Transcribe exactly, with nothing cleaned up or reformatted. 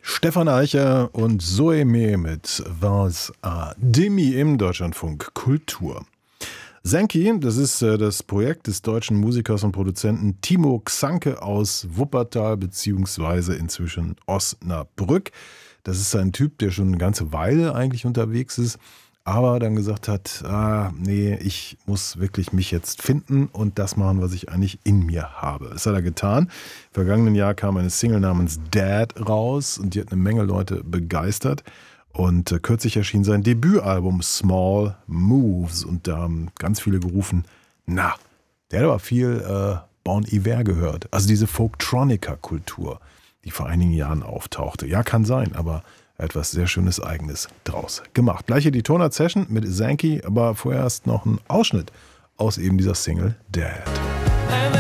Stefan Eicher und Zoe Mee mit Was a Demi im Deutschlandfunk Kultur. Zenki, das ist äh, das Projekt des deutschen Musikers und Produzenten Timo Xanke aus Wuppertal bzw. inzwischen Osnabrück. Das ist ein Typ, der schon eine ganze Weile eigentlich unterwegs ist, aber dann gesagt hat, ah, nee, ich muss wirklich mich jetzt finden und das machen, was ich eigentlich in mir habe. Das hat er getan. Im vergangenen Jahr kam eine Single namens Dad raus und die hat eine Menge Leute begeistert. Und äh, kürzlich erschien sein Debütalbum Small Moves und da haben ganz viele gerufen, na, der hat aber viel äh, Bon Iver gehört. Also diese Folktronica-Kultur, die vor einigen Jahren auftauchte. Ja, kann sein, aber er hat was sehr Schönes Eigenes draus gemacht. Gleich hier die Tonart-Session mit Zenki, aber vorerst noch ein Ausschnitt aus eben dieser Single Dad.